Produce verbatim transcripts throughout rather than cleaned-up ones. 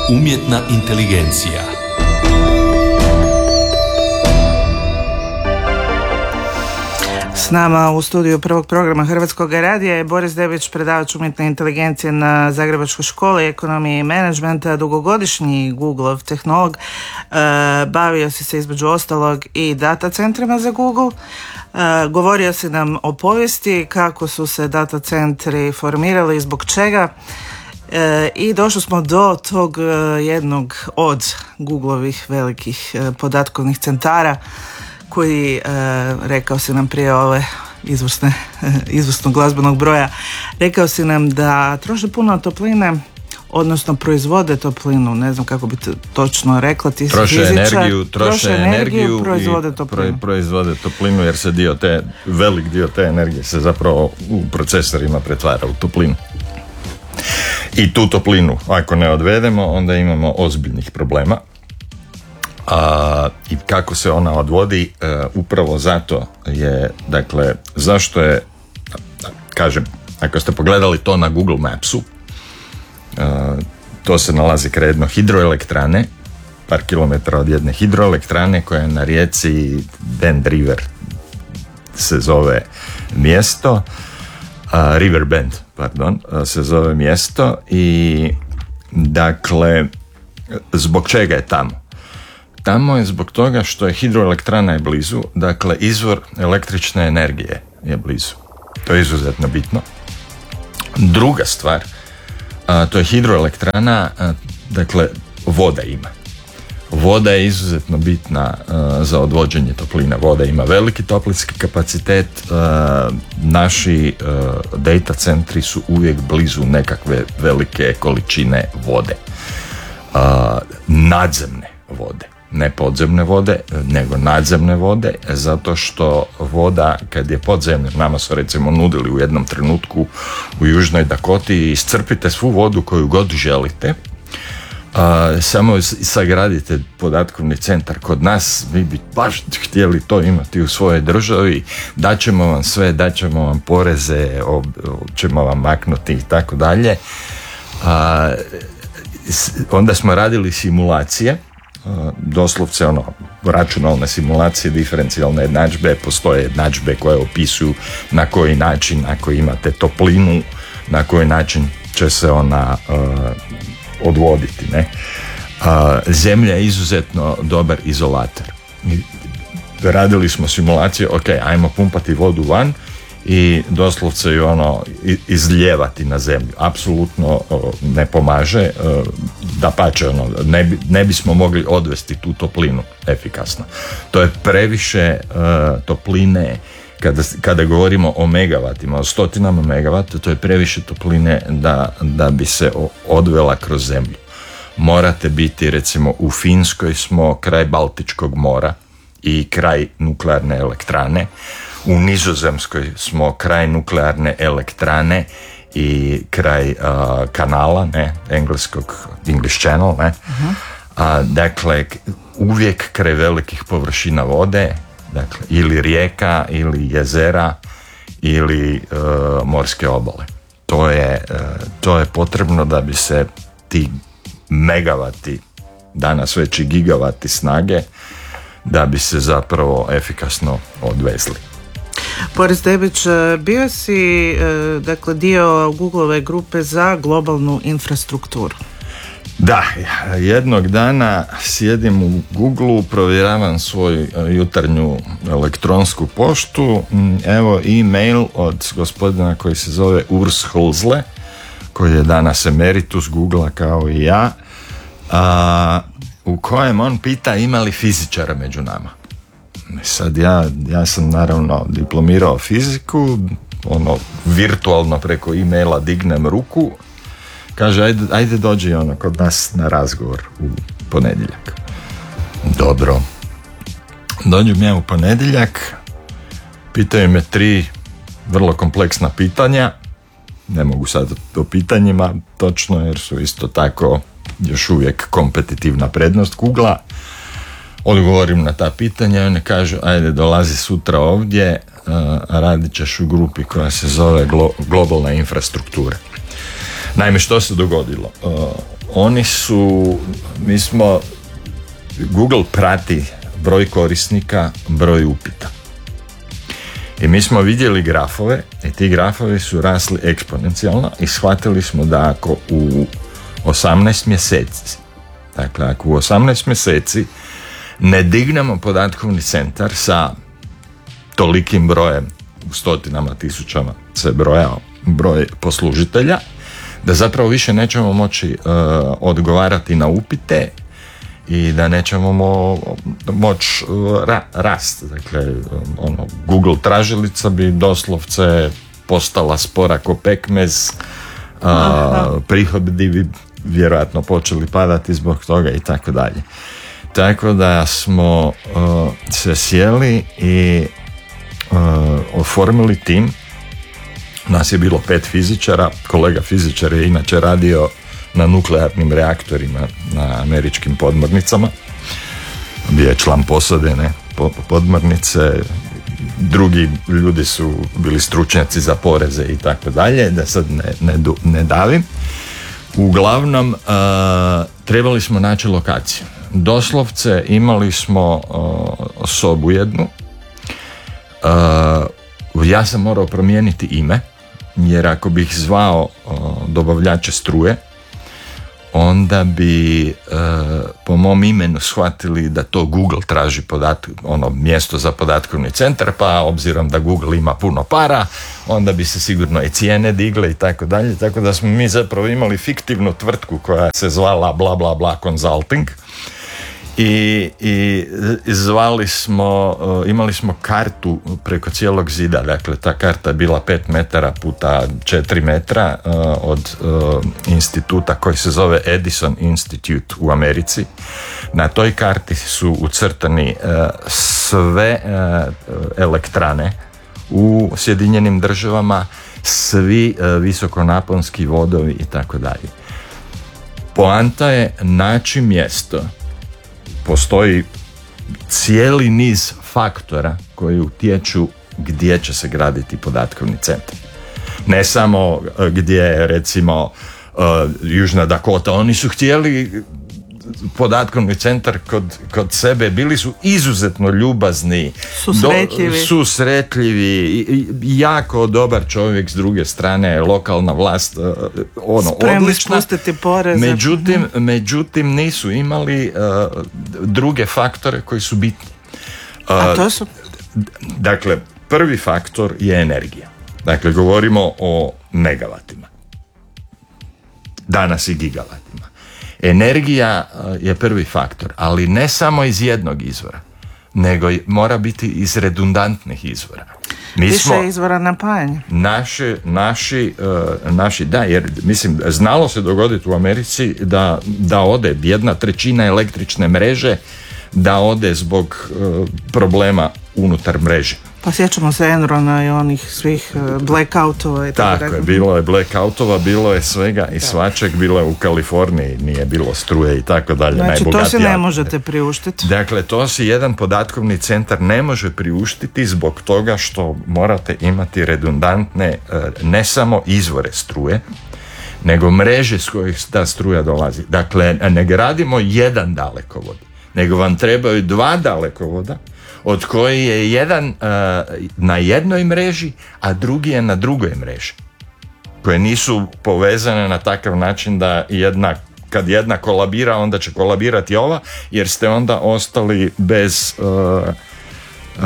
Umjetna inteligencija. S nama u studiju prvog programa Hrvatskog radija je Boris Debić, predavač umjetne inteligencije na Zagrebačkoj školi ekonomije i menadžmenta, dugogodišnji Google-ov tehnolog. E, bavio si se između ostalog i data centrima za Google. E, govorio si nam o povijesti, kako su se data centri formirali i zbog čega. E, I došli smo do tog e, jednog od Googlovih velikih e, podatkovnih centara koji, e, rekao si nam prije ove izvrsne, izvrsnog glazbenog broja, rekao si nam da troše puno topline, odnosno proizvode toplinu, ne znam kako bi točno rekla, ti si troše fizičar, energiju, troše, troše energiju, energiju proizvode i toplinu. proizvode toplinu jer se dio te, velik dio te energije se zapravo u procesorima pretvara u toplinu. I tu toplinu, ako ne odvedemo, onda imamo ozbiljnih problema. A, i kako se ona odvodi, e, upravo zato je, dakle, zašto je, kažem, ako ste pogledali to na Google Mapsu, e, to se nalazi kraj jedne hidroelektrane, par kilometara od jedne hidroelektrane koja je na rijeci Bend River, se zove mjesto, a, River Bend, pardon, se zove mjesto i, dakle, zbog čega je tamo? Tamo je zbog toga što je hidroelektrana je blizu, dakle izvor električne energije je blizu. To je izuzetno bitno. Druga stvar, a, to je hidroelektrana, a, dakle voda ima. Voda je izuzetno bitna a, za odvođenje topline. Voda ima veliki toplinski kapacitet, a, naši a, data centri su uvijek blizu nekakve velike količine vode. A, nadzemne vode. Ne podzemne vode, nego nadzemne vode, zato što voda, kad je podzemna, nama su recimo nudili u jednom trenutku u Južnoj Dakoti, iscrpite svu vodu koju god želite, a, samo sagradite podatkovni centar kod nas, vi bi baš htjeli to imati u svojoj državi, daćemo vam sve, daćemo vam poreze, ob, ćemo vam maknuti i tako dalje. A, onda smo radili simulacije, doslovce ono računalne simulacije, diferencijalne jednadžbe, postoje jednadžbe koje opisuju na koji način, ako imate toplinu, na koji način će se ona uh, odvoditi, ne? Uh, zemlja je izuzetno dobar izolator. Radili smo simulacije, ok, ajmo pumpati vodu van i doslovce ju ono izlijevati na zemlju. Apsolutno ne pomaže, dapače, ono, ne, bi, ne bismo mogli odvesti tu toplinu efikasno. To je previše uh, topline, kada, kada govorimo o megavatima, o stotinama megavata, to je previše topline da, da bi se odvela kroz zemlju. Morate biti, recimo u Finskoj smo kraj Baltičkog mora i kraj nuklearne elektrane. U Nizozemskoj smo kraj nuklearne elektrane i kraj uh, kanala, ne, engleskog, English Channel, ne. Uh-huh. Uh, dakle, uvijek kraj velikih površina vode, dakle, ili rijeka, ili jezera, ili uh, morske obale. To je, uh, to je potrebno da bi se ti megavati, danas već i gigavati snage, da bi se zapravo efikasno odvezli. Boris Debić, bio si dakle dio Googleove grupe za globalnu infrastrukturu. Da, jednog dana sjedim u Googleu, provjeravam svoju jutarnju elektronsku poštu, evo e-mail od gospodina koji se zove Urs Hölzle, koji je danas emeritus Googlea kao i ja, a, u kojem on pita ima li fizičara među nama. Sad ja, ja sam naravno diplomirao fiziku, ono virtualno preko e-maila dignem ruku, kaže ajde, ajde dođi ono kod nas na razgovor u ponedjeljak. Dobro. Dođem ja u ponedjeljak, pitaju me tri vrlo kompleksna pitanja, ne mogu sad o pitanjima točno jer su isto tako još uvijek kompetitivna prednost Googlea. Odgovorim na ta pitanja i oni kažu ajde dolazi sutra ovdje, uh, radit ćeš u grupi koja se zove glo- globalna infrastruktura. Naime, što se dogodilo? Uh, oni su, mi smo, Google prati broj korisnika, broj upita. I mi smo vidjeli grafove i ti grafovi su rasli eksponencijalno i shvatili smo da ako u osamnaest mjeseci, dakle ako u osamnaest mjeseci ne dignemo podatkovni centar sa tolikim brojem, u stotinama tisućama se brojao broj poslužitelja, da zapravo više nećemo moći uh, odgovarati na upite i da nećemo mo, moći uh, ra, rast. Dakle, ono, Google tražilica bi doslovce postala spora ko pekmez, uh, prihodi bi vjerojatno počeli padati zbog toga i tako dalje. Tako da smo uh, se sjeli i uh, oformili tim. Nas je bilo pet fizičara, kolega fizičar je inače radio na nuklearnim reaktorima na američkim podmornicama, bio je član posade, ne, podmornice, drugi ljudi su bili stručnjaci za poreze i tako dalje, da sad ne, ne, ne davim. Uglavnom, uh, trebali smo naći lokaciju. Doslovce imali smo uh, sobu jednu, uh, ja sam morao promijeniti ime, jer ako bih zvao uh, dobavljače struje, onda bi uh, po mom imenu shvatili da to Google traži podat, ono mjesto za podatkovni centar, pa obzirom da Google ima puno para, onda bi se sigurno i cijene digle i tako dalje, tako da smo mi zapravo imali fiktivnu tvrtku koja se zvala bla bla bla consulting. I, i zvali smo, imali smo kartu preko cijelog zida, dakle ta karta je bila pet metara puta četiri metra uh, od uh, instituta koji se zove Edison Institute u Americi. Na toj karti su ucrtani uh, sve uh, elektrane u Sjedinjenim Državama, svi uh, visokonaponski vodovi i tako dalje. Poanta je naći mjesto. Postoji cijeli niz faktora koji utječu gdje će se graditi podatkovni centar. Ne samo gdje, recimo, uh, Južna Dakota, oni su htjeli podatkovni centar kod, kod sebe, bili su izuzetno ljubazni, susretljivi, do, susretljivi jako dobar čovjek, s druge strane lokalna vlast, ono, spremni odlična, spustiti poreze. međutim, mm. međutim nisu imali uh, druge faktore koji su bitni. Uh, A to su? Dakle, prvi faktor je energija. Dakle, govorimo o megavatima. Danas i gigavatima. Energija je prvi faktor, ali ne samo iz jednog izvora, nego mora biti iz redundantnih izvora. Mi Više smo, izvora napajanja. Naši, naši, uh, naši, da, jer mislim, znalo se dogoditi u Americi da, da ode jedna trećina električne mreže, da ode zbog uh, problema unutar mreže. Pa sjećamo se Enrona i onih svih blackoutova i tako. Tako je, bilo je blackoutova, bilo je svega i svačeg, bilo je u Kaliforniji, nije bilo struje i tako dalje. Znači to si ne najbogatija. možete priuštiti. Dakle, to si jedan podatkovni centar ne može priuštiti zbog toga što morate imati redundantne, ne samo izvore struje, nego mreže s kojih ta struja dolazi. Dakle, ne gradimo jedan dalekovod, nego vam trebaju dva dalekovoda, od koji je jedan uh, na jednoj mreži, a drugi je na drugoj mreži, koje nisu povezane na takav način da jedna, kad jedna kolabira, onda će kolabirati ova, jer ste onda ostali bez uh, uh,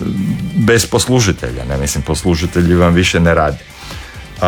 bez poslužitelja. Ne mislim, poslužitelji vam više ne rade. Uh,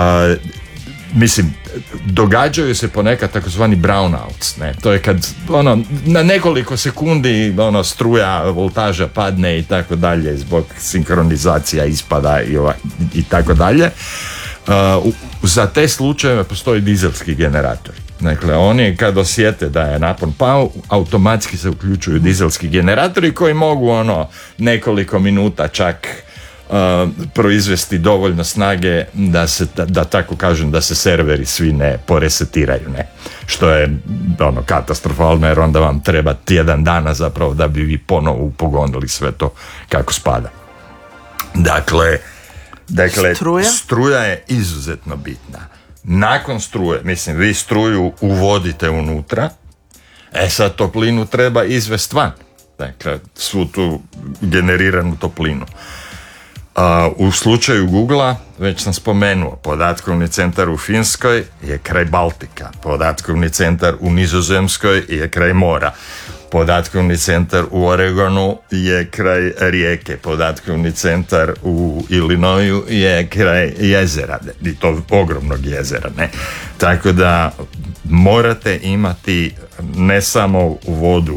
Mislim, događaju se ponekad takozvani brownouts, ne? To je kad ono, na nekoliko sekundi ono, struja, voltaža padne i tako dalje zbog sinkronizacija ispada i, ova, i tako dalje. Uh, za te slučajeve postoji dizelski generatori. Dakle, oni kad osjete da je napon pao, automatski se uključuju dizelski generatori koji mogu ono nekoliko minuta čak Uh, proizvesti dovoljno snage da se, da, da tako kažem, da se serveri svi ne poresetiraju, ne. Što je ono katastrofalno, jer onda vam treba tjedan dana zapravo da bi vi ponovo upogonili sve to kako spada. Dakle, dakle struja? struja je izuzetno bitna. Nakon struje, mislim, vi struju uvodite unutra, e sad toplinu treba izvest van. Dakle, svu tu generiranu toplinu. Uh, u slučaju Googlea, već sam spomenuo, podatkovni centar u Finskoj je kraj Baltika, podatkovni centar u Nizozemskoj je kraj mora, podatkovni centar u Oregonu je kraj rijeke, podatkovni centar u Illinoisu je kraj jezera, i to ogromnog jezera, ne? Tako da morate imati ne samo vodu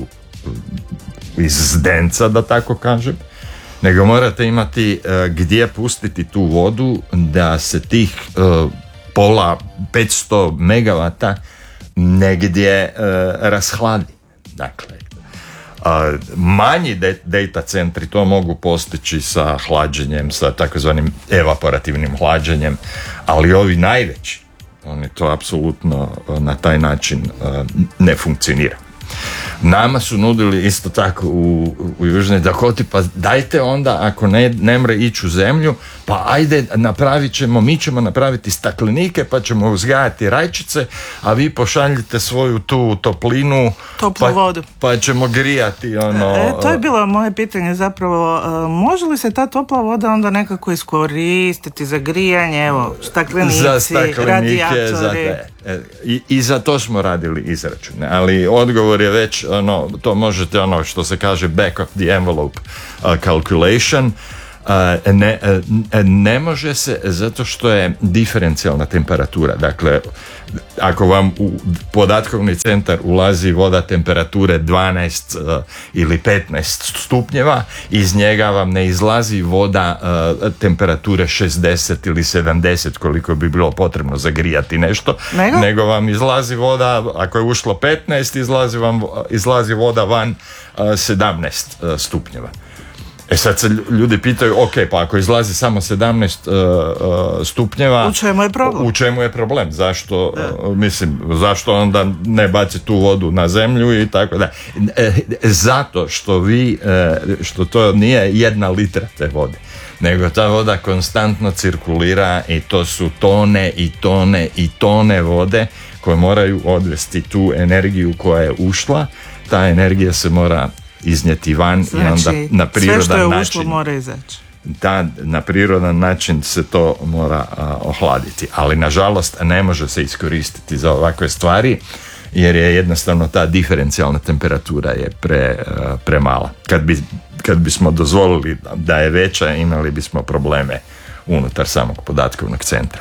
iz zdenca, da tako kažem, nego morate imati uh, gdje pustiti tu vodu da se tih uh, pola petsto megavata negdje uh, rashladi. Dakle, uh, manji de- data centri to mogu postići sa hlađenjem, sa takozvanim evaporativnim hlađenjem, ali ovi najveći, oni to apsolutno uh, na taj način uh, ne funkcionira. Nama su nudili isto tako u, u Južnoj Dakoti, pa dajte onda, ako ne, ne mre ići u zemlju, pa ajde napravit ćemo, mi ćemo napraviti staklenike, pa ćemo uzgajati rajčice, a vi pošaljite svoju tu toplinu, toplu pa, vodu. Pa ćemo grijati ono... E, to je bilo moje pitanje zapravo, e, može li se ta topla voda onda nekako iskoristiti za grijanje, evo, staklenici, za staklenike, radijatori? za te. E, i, I za to smo radili izračune, ali odgovor je već, ono, to možete, ono što se kaže back of the envelope uh, calculation. Uh, ne, uh, ne može se, zato što je diferencijalna temperatura. Dakle, ako vam u podatkovni centar ulazi voda temperature dvanaest uh, ili petnaest stupnjeva, iz njega vam ne izlazi voda uh, temperature šezdeset ili sedamdeset, koliko bi bilo potrebno zagrijati nešto, nego, nego vam izlazi voda, ako je ušlo petnaest, izlazi vam izlazi voda van uh, sedamnaest uh, stupnjeva. E sad se ljudi pitaju, ok, pa ako izlazi samo sedamnaest uh, uh, stupnjeva, u čemu je problem? U čemu je problem? Zašto, uh, mislim, zašto onda ne baci tu vodu na zemlju i tako da. E, zato što vi, uh, što to nije jedna litra te vode, nego ta voda konstantno cirkulira i to su tone i tone i tone vode koje moraju odvesti tu energiju koja je ušla. Ta energija se mora iznijeti van, znači, i onda na prirodan sve što je način ušlo mora izaći. Da, na prirodan način se to mora a, ohladiti, ali nažalost ne može se iskoristiti za ovakve stvari jer je jednostavno ta diferencijalna temperatura je pre, a, premala. Kad bi, kad bismo dozvolili da je veća, imali bismo probleme unutar samog podatkovnog centra.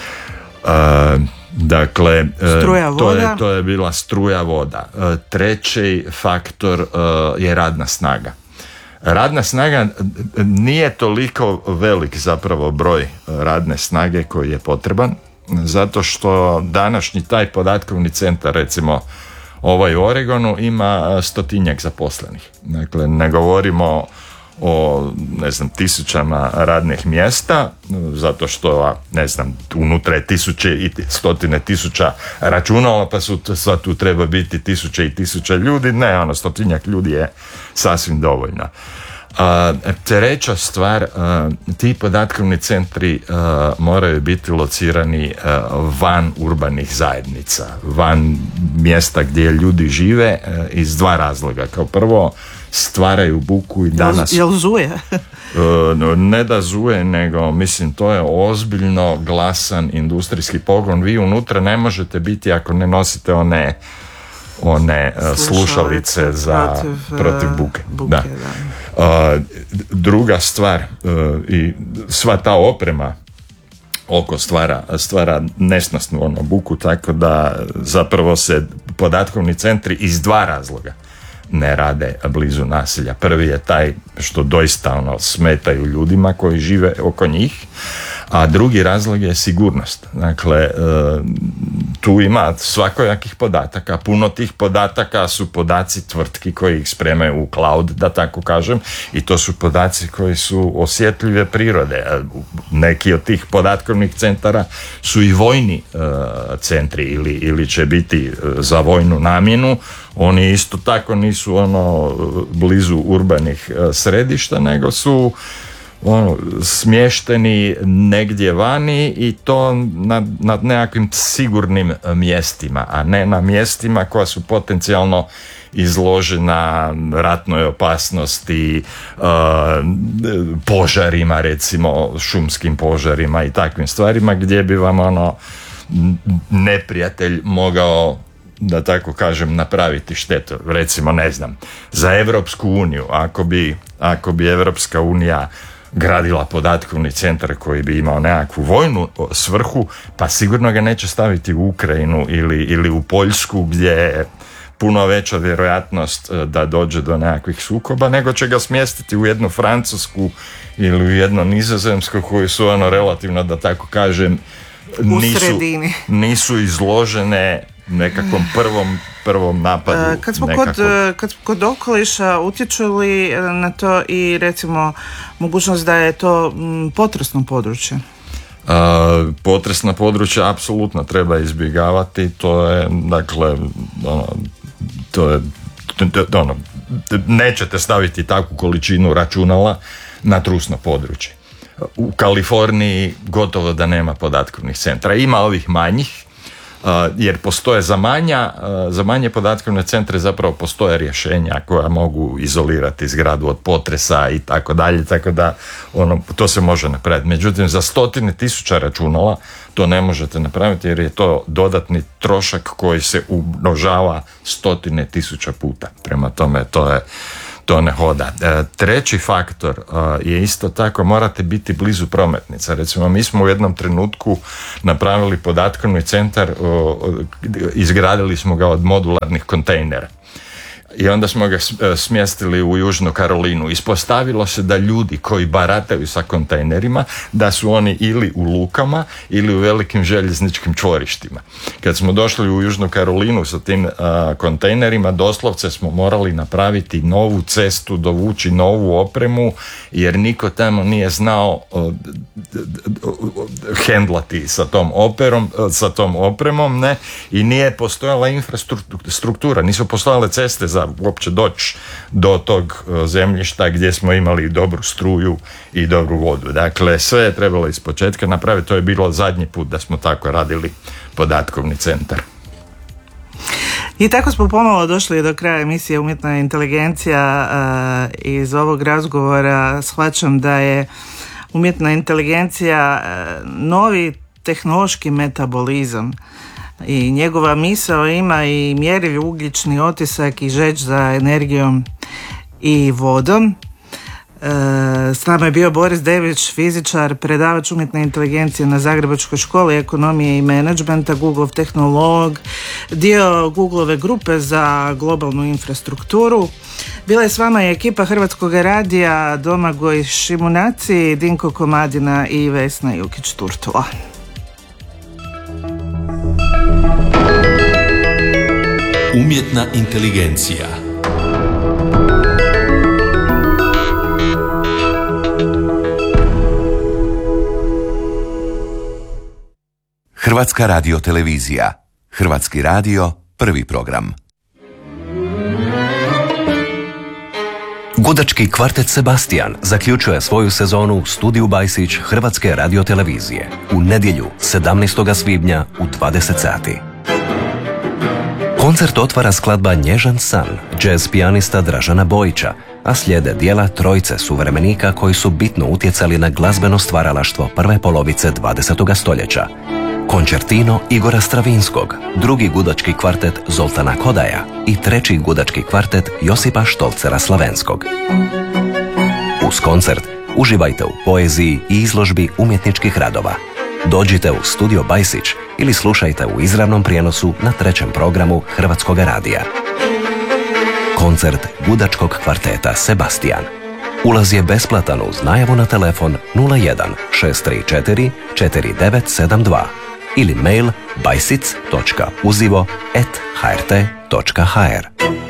A, Dakle, struja to voda. je, to je bila struja voda. Treći faktor je radna snaga. Radna snaga nije toliko velik zapravo broj radne snage koji je potreban, zato što današnji taj podatkovni centar, recimo ovaj u Oregonu, ima stotinjak zaposlenih. Dakle, ne govorimo o, ne znam, tisućama radnih mjesta, zato što, ne znam, unutra je tisuće i stotine tisuća računala, pa su sva tu treba biti tisuće i tisuća ljudi. Ne, ono, stotinjak ljudi je sasvim dovoljno. Uh, treća stvar, uh, ti podatkovni centri uh, moraju biti locirani uh, van urbanih zajednica, van mjesta gdje ljudi žive, uh, iz dva razloga. Kao prvo, stvaraju buku i danas... Jel zuje? uh, ne da zuje, nego mislim to je ozbiljno glasan industrijski pogon. Vi unutra ne možete biti ako ne nosite one one slušalice, slušalice za protiv, protiv buke. buke da. Da. Uh, druga stvar, uh, i sva ta oprema oko stvara, stvara nesnosnu ono buku, tako da zapravo se podatkovni centri iz dva razloga ne rade blizu naselja. Prvi je taj što doista ono smetaju ljudima koji žive oko njih, a drugi razlog je sigurnost. Dakle, tu ima svakojakih podataka. Puno tih podataka su podaci tvrtki koji ih spremaju u cloud, da tako kažem, i to su podaci koji su osjetljive prirode. Neki od tih podatkovnih centara su i vojni centri ili, ili će biti za vojnu namjenu. Oni isto tako nisu ono blizu urbanih središta, nego su ono, smješteni negdje vani i to nad, nad nekakvim sigurnim mjestima, a ne na mjestima koja su potencijalno izložena ratnoj opasnosti, uh, požarima, recimo šumskim požarima i takvim stvarima gdje bi vam ono neprijatelj mogao, da tako kažem, napraviti štetu. Recimo, ne znam, za Europsku uniju, ako bi, ako bi Europska unija gradila podatkovni centar koji bi imao nekakvu vojnu svrhu, pa sigurno ga neće staviti u Ukrajinu ili, ili u Poljsku gdje je puno veća vjerojatnost da dođe do nekakvih sukoba, nego će ga smjestiti u jednu Francusku ili u jedno Nizozemsko koji su ono relativno, da tako kažem, nisu, nisu izložene nekakvom prvom, prvom napadu. Kad smo, kod, kad smo kod okoliša, utječu li na to i recimo mogućnost da je to potresno područje? Uh, potresna područja apsolutno treba izbjegavati, to je, dakle, ono, to je, to, ono, nećete staviti takvu količinu računala na trusno područje. U Kaliforniji gotovo da nema podatkovnih centra. Ima ovih manjih, uh, jer postoje za manja, uh, za manje podatkovne centre zapravo postoje rješenja koja mogu izolirati zgradu od potresa i tako dalje, tako da ono, to se može napraviti. Međutim, za stotine tisuća računala to ne možete napraviti jer je to dodatni trošak koji se umnožava stotine tisuća puta. Prema tome, to je to ne hoda. E, treći faktor e, je isto tako, morate biti blizu prometnica. Recimo, mi smo u jednom trenutku napravili podatkovni centar, o, izgradili smo ga od modularnih kontejnera. I onda smo ga smjestili u Južnu Karolinu. Ispostavilo se da ljudi koji barataju sa kontejnerima, da su oni ili u lukama ili u velikim željezničkim čvorištima. Kad smo došli u Južnu Karolinu sa tim a, kontejnerima, doslovce smo morali napraviti novu cestu, dovući novu opremu, jer niko tamo nije znao a, hendlati sa tom operom, sa tom opremom, ne, i nije postojala infrastruktura, nisu postojale ceste za uopće doći do tog zemljišta gdje smo imali dobru struju i dobru vodu. Dakle, sve je trebalo iz početka napraviti. To je bilo zadnji put da smo tako radili podatkovni centar. I tako smo pomalo došli do kraja emisije Umjetna inteligencija. Iz ovog razgovora shvaćam da je umjetna inteligencija novi tehnološki metabolizam i njegova misao ima i mjerljiv ugljični otisak i žeđ za energijom i vodom. E, s nama je bio Boris Dević, fizičar, predavač umjetne inteligencije na Zagrebačkoj školi ekonomije i menadžmenta, Google tehnolog, dio Googleove grupe za globalnu infrastrukturu. Bila je s vama i ekipa Hrvatskog radija, Domagoj Šimunaci, Dinko Komadina i Vesna Jukić-Turtula. Umjetna inteligencija. Hrvatska radiotelevizija. Hrvatski radio, prvi program. Gudački kvartet Sebastian zaključuje svoju sezonu u studiju Bajsić Hrvatske radiotelevizije u nedjelju sedamnaestog svibnja u dvadeset sati. Koncert otvara skladba Nježan san, jazz pijanista Dražana Bojića, a slijede dijela trojice suvremenika koji su bitno utjecali na glazbeno stvaralaštvo prve polovice dvadesetog stoljeća. Koncertino Igora Stravinskog, drugi gudački kvartet Zoltana Kodaja i treći gudački kvartet Josipa Štolcera Slavenskog. Uz koncert uživajte u poeziji i izložbi umjetničkih radova. Dođite u studio Bajsić ili slušajte u izravnom prijenosu na trećem programu Hrvatskog radija. Koncert gudačkog kvarteta Sebastian. Ulaz je besplatan uz najavu na telefon nula jedan šest tri četiri četiri devet sedam dva ili mail bajsic točka uzivo at h r t točka h r.